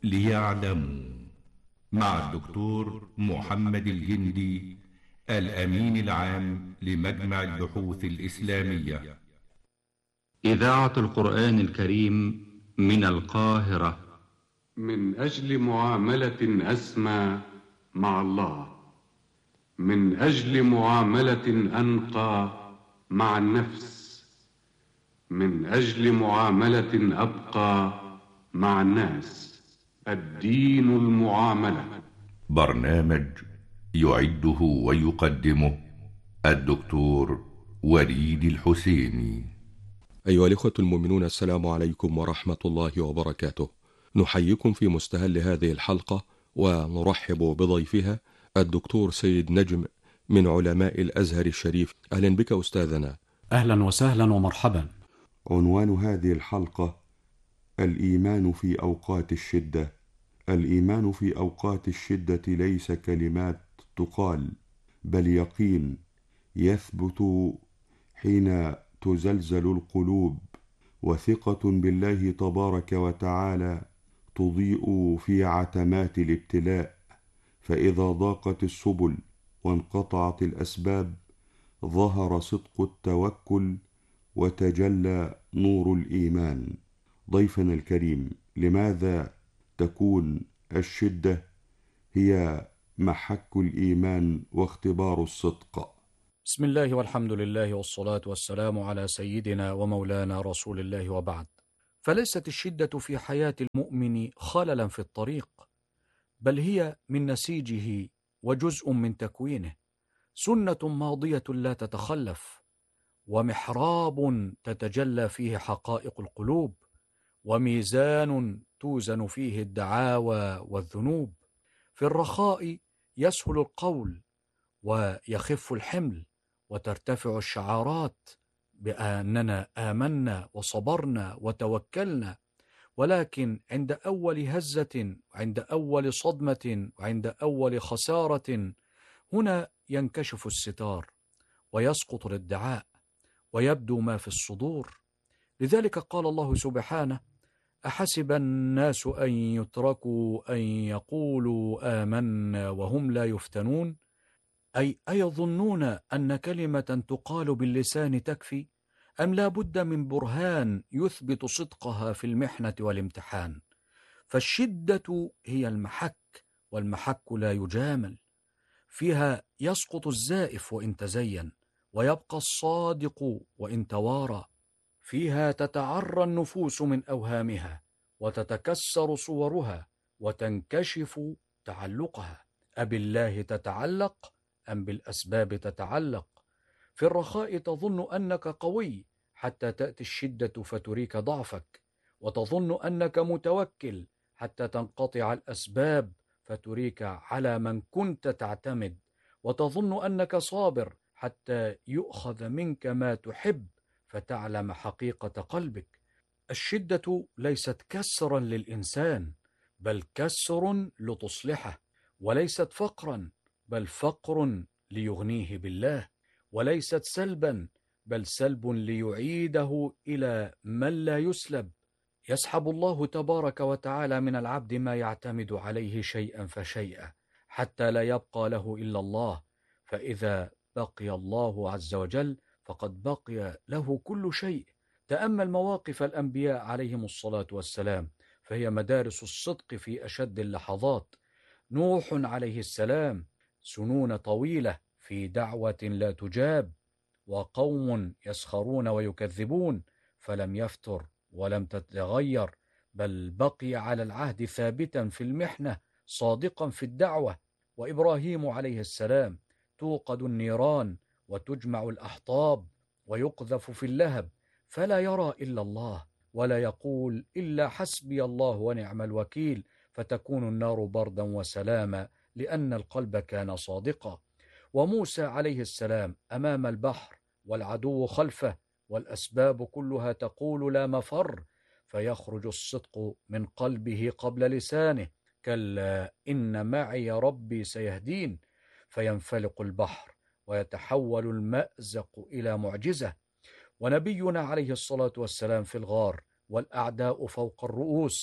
ليعلموا، مع الدكتور محمد الجندي، الأمين العام لمجمع البحوث الإسلامية. إذاعة القرآن الكريم من القاهرة. من أجل معاملة أسمى مع الله، من أجل معاملة أنقى مع النفس، من أجل معاملة أبقى مع الناس. الدين المعاملة. برنامج يعده ويقدمه الدكتور وليد الحسيني. أيها الإخوة المؤمنون، السلام عليكم ورحمة الله وبركاته. نحييكم في مستهل هذه الحلقة ونرحب بضيفها الدكتور سيد نجم من علماء الأزهر الشريف. أهلا بك أستاذنا. أهلا وسهلا ومرحبا. عنوان هذه الحلقة: الإيمان في أوقات الشدة. الإيمان في أوقات الشدة ليس كلمات تقال، بل يقين يثبت حين تزلزل القلوب، وثقة بالله تبارك وتعالى تضيء في عتمات الابتلاء. فإذا ضاقت السبل وانقطعت الأسباب، ظهر صدق التوكل وتجلى نور الإيمان. ضيفنا الكريم، لماذا تكون الشدة هي محك الإيمان واختبار الصدق؟ بسم الله والحمد لله والصلاة والسلام على سيدنا ومولانا رسول الله، وبعد. فليست الشدة في حياة المؤمن خللا في الطريق، بل هي من نسيجه وجزء من تكوينه، سنة ماضية لا تتخلف، ومحراب تتجلى فيه حقائق القلوب، وميزان توزن فيه الدعاوى والذنوب. في الرخاء يسهل القول ويخف الحمل، وترتفع الشعارات بأننا آمنا وصبرنا وتوكلنا، ولكن عند أول هزة، وعند أول صدمة، وعند أول خسارة، هنا ينكشف الستار ويسقط الادعاء ويبدو ما في الصدور. لذلك قال الله سبحانه: أحسب الناس أن يتركوا أن يقولوا آمنا وهم لا يفتنون، أي أيظنون أن كلمة تقال باللسان تكفي، أم لا بد من برهان يثبت صدقها في المحنة والامتحان؟ فالشدة هي المحك، والمحك لا يجامل. فيها يسقط الزائف وإن تزين، ويبقى الصادق وإن توارى. فيها تتعرى النفوس من أوهامها، وتتكسر صورها، وتنكشف تعلقها. أبالله تتعلق أم بالأسباب تتعلق؟ في الرخاء تظن أنك قوي حتى تأتي الشدة فتريك ضعفك، وتظن أنك متوكل حتى تنقطع الأسباب فتريك على من كنت تعتمد، وتظن أنك صابر حتى يؤخذ منك ما تحب فتعلم حقيقة قلبك. الشدة ليست كسرا للإنسان، بل كسر لتصلحه، وليست فقرا، بل فقر ليغنيه بالله، وليست سلبا، بل سلب ليعيده إلى من لا يسلب. يسحب الله تبارك وتعالى من العبد ما يعتمد عليه شيئا فشيئا، حتى لا يبقى له إلا الله. فإذا بقي الله عز وجل فقد بقي له كل شيء. تأمل مواقف الأنبياء عليهم الصلاة والسلام، فهي مدارس الصدق في أشد اللحظات. نوح عليه السلام، سنون طويلة في دعوة لا تجاب، وقوم يسخرون ويكذبون، فلم يفتر ولم تتغير، بل بقي على العهد ثابتا في المحنة، صادقا في الدعوة. وإبراهيم عليه السلام، توقد النيران وتجمع الأحطاب ويقذف في اللهب، فلا يرى إلا الله، ولا يقول إلا حسبي الله ونعم الوكيل، فتكون النار بردا وسلاما، لأن القلب كان صادقا. وموسى عليه السلام أمام البحر والعدو خلفه، والأسباب كلها تقول لا مفر، فيخرج الصدق من قلبه قبل لسانه: كلا إن معي ربي سيهدين. فينفلق البحر ويتحول المأزق إلى معجزة. ونبينا عليه الصلاة والسلام في الغار والأعداء فوق الرؤوس،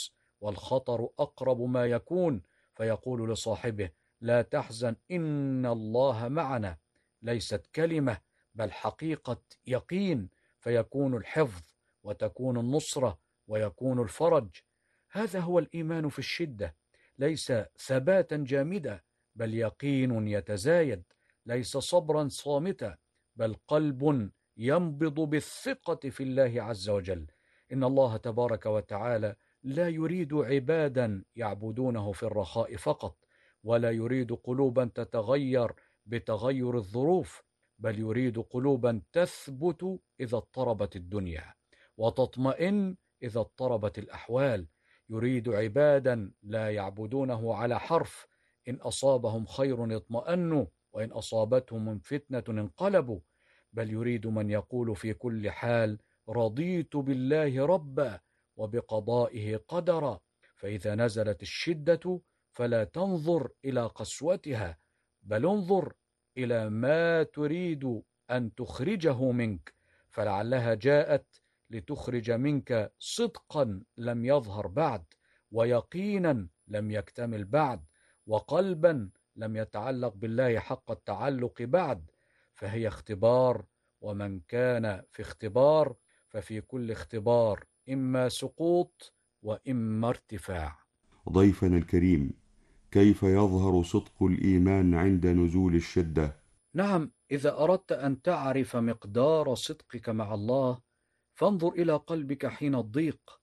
والخطر أقرب ما يكون، فيقول لصاحبه: لا تحزن إن الله معنا. ليست كلمة بل حقيقة يقين، فيكون الحفظ وتكون النصرة ويكون الفرج. هذا هو الإيمان في الشدة، ليس ثباتا جامدا بل يقين يتزايد، ليس صبرا صامتا بل قلب ينبض بالثقة في الله عز وجل. إن الله تبارك وتعالى لا يريد عبادا يعبدونه في الرخاء فقط، ولا يريد قلوبا تتغير بتغير الظروف، بل يريد قلوبا تثبت إذا اضطربت الدنيا، وتطمئن إذا اضطربت الأحوال. يريد عبادا لا يعبدونه على حرف، إن أصابهم خير اطمأنوا، وإن أصابتهم فتنة انقلبوا، بل يريد من يقول في كل حال: رضيت بالله ربا وبقضائه قدرا. فإذا نزلت الشدة فلا تنظر إلى قسوتها، بل انظر إلى ما تريد أن تخرجه منك، فلعلها جاءت لتخرج منك صدقا لم يظهر بعد، ويقينا لم يكتمل بعد، وقلبا لم يتعلق بالله حق التعلق بعد. فهي اختبار، ومن كان في اختبار ففي كل اختبار إما سقوط وإما ارتفاع. ضيفنا الكريم، كيف يظهر صدق الإيمان عند نزول الشدة؟ نعم، إذا أردت أن تعرف مقدار صدقك مع الله فانظر إلى قلبك حين الضيق،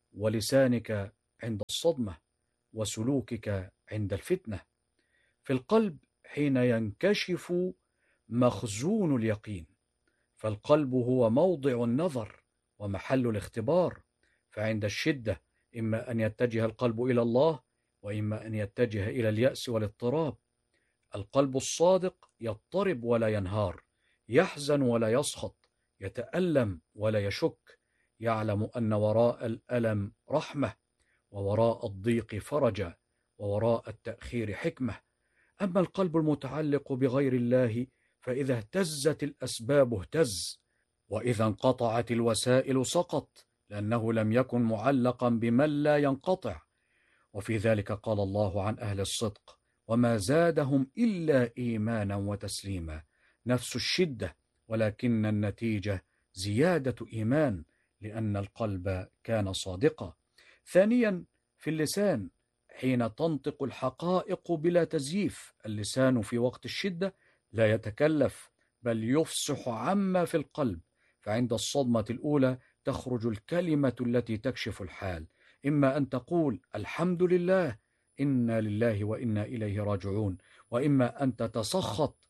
ولسانك عند الصدمة، وسلوكك عند الفتنة. في القلب حين ينكشف مخزون اليقين، فالقلب هو موضع النظر ومحل الاختبار. فعند الشدة إما أن يتجه القلب إلى الله، وإما أن يتجه إلى اليأس والاضطراب. القلب الصادق يضطرب ولا ينهار، يحزن ولا يسخط، يتألم ولا يشك، يعلم أن وراء الألم رحمة، ووراء الضيق فرجا، ووراء التأخير حكمة. أما القلب المتعلق بغير الله فإذا اهتزت الأسباب اهتز، وإذا انقطعت الوسائل سقط، لأنه لم يكن معلقا بمن لا ينقطع. وفي ذلك قال الله عن أهل الصدق: وما زادهم إلا إيمانا وتسليما. نفس الشدة، ولكن النتيجة زيادة إيمان، لأن القلب كان صادقا. ثانيا، في اللسان حين تنطق الحقائق بلا تزييف. اللسان في وقت الشدة لا يتكلف بل يفصح عما في القلب، فعند الصدمة الأولى تخرج الكلمة التي تكشف الحال، إما أن تقول الحمد لله إنا لله وإنا إليه راجعون، وإما أن تتسخط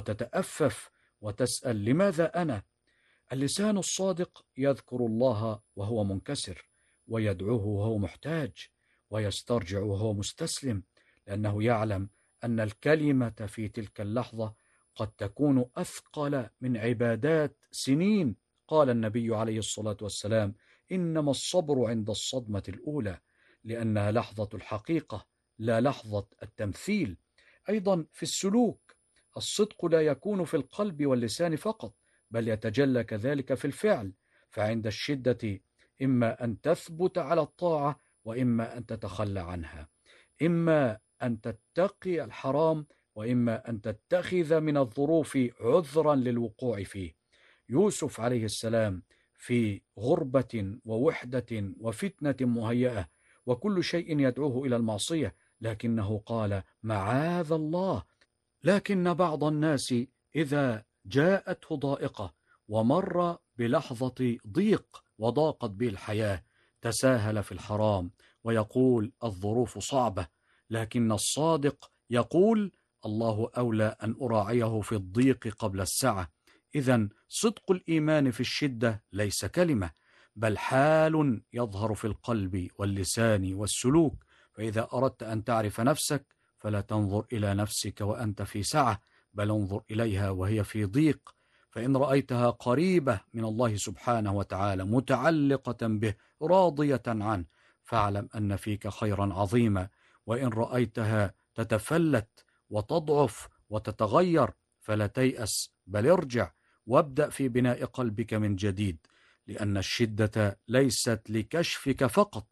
وتتأفف وتسأل لماذا أنا. اللسان الصادق يذكر الله وهو منكسر، ويدعوه وهو محتاج، ويسترجع وهو مستسلم، لأنه يعلم أن الكلمة في تلك اللحظة قد تكون أثقل من عبادات سنين. قال النبي عليه الصلاة والسلام: إنما الصبر عند الصدمة الأولى، لأنها لحظة الحقيقة لا لحظة التمثيل. أيضا في السلوك، الصدق لا يكون في القلب واللسان فقط، بل يتجلى كذلك في الفعل. فعند الشدة إما أن تثبت على الطاعة، وإما أن تتخلى عنها، إما أن تتقي الحرام، وإما أن تتخذ من الظروف عذرا للوقوع فيه. يوسف عليه السلام في غربة ووحدة وفتنة مهيئة، وكل شيء يدعوه إلى المعصية، لكنه قال معاذ الله. لكن بعض الناس إذا جاءته ضائقة ومر بلحظة ضيق وضاقت به الحياة تساهل في الحرام ويقول الظروف صعبة، لكن الصادق يقول الله أولى أن أراعيه في الضيق قبل السعة. إذن صدق الإيمان في الشدة ليس كلمة، بل حال يظهر في القلب واللسان والسلوك. فإذا أردت أن تعرف نفسك فلا تنظر إلى نفسك وأنت في سعة، بل انظر إليها وهي في ضيق. فإن رأيتها قريبة من الله سبحانه وتعالى متعلقة به راضية عنه، فاعلم أن فيك خيرا عظيما. وإن رأيتها تتفلت وتضعف وتتغير فلا تيأس، بل ارجع وابدأ في بناء قلبك من جديد، لأن الشدة ليست لكشفك فقط،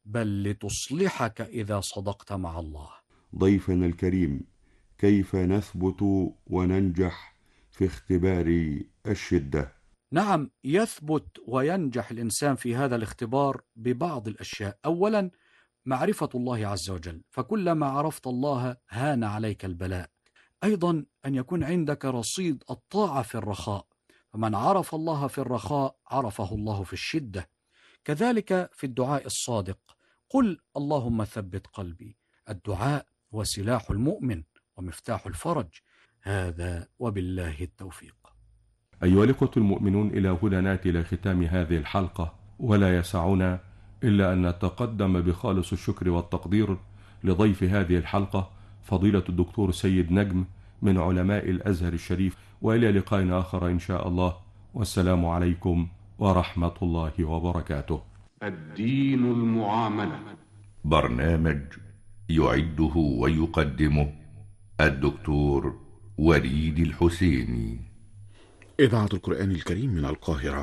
بل لتصلحك إذا صدقت مع الله. ضيفنا الكريم، كيف نثبت وننجح في اختبار الشدة؟ نعم، يثبت وينجح الإنسان في هذا الاختبار ببعض الأشياء. أولا، معرفة الله عز وجل، فكلما عرفت الله هان عليك البلاء. أيضا أن يكون عندك رصيد الطاعة في الرخاء، فمن عرف الله في الرخاء عرفه الله في الشدة. كذلك في الدعاء الصادق، قل اللهم ثبت قلبي. الدعاء هو سلاح المؤمن ومفتاح الفرج. هذا وبالله التوفيق. أيها الإخوة المؤمنون، إلى هنا نأتي إلى ختام هذه الحلقة، ولا يسعنا إلا أن نتقدم بخالص الشكر والتقدير لضيف هذه الحلقة فضيلة الدكتور سيد نجم من علماء الأزهر الشريف، وإلى لقاء آخر إن شاء الله، والسلام عليكم ورحمة الله وبركاته. الدين المعاملة، برنامج يعده ويقدمه الدكتور وليد الحسيني. إذاعة القرآن الكريم من القاهرة.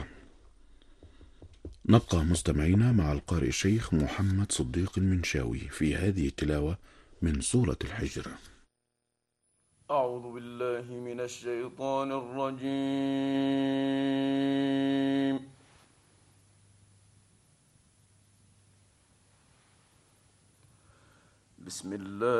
نبقى مستمعين مع القارئ الشيخ محمد صديق المنشاوي في هذه التلاوة من سورة الحجر. أعوذ بالله من الشيطان الرجيم. بسم الله